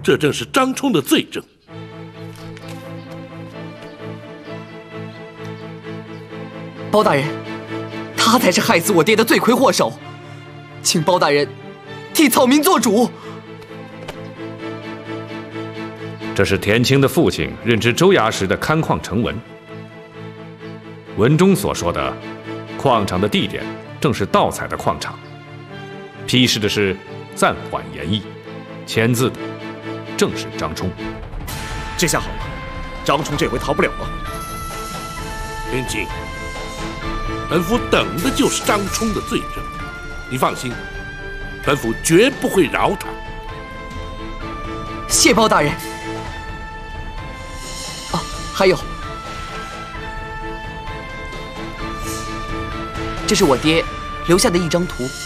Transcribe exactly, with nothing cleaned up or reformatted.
这正是张冲的罪证。 包大人，他才是害死我爹的罪魁祸首，请包大人替草民做主。 这是田青的父亲任职州衙时的勘矿成文，文中所说的矿场的地点正是盗采的矿场，批示的是暂缓研议，签字的正是张冲。 这下好了，张冲这回逃不了了。 田青，本府等的就是张冲的罪证，你放心，本府绝不会饶他。 谢包大人。啊，还有，这是我爹留下的一张图。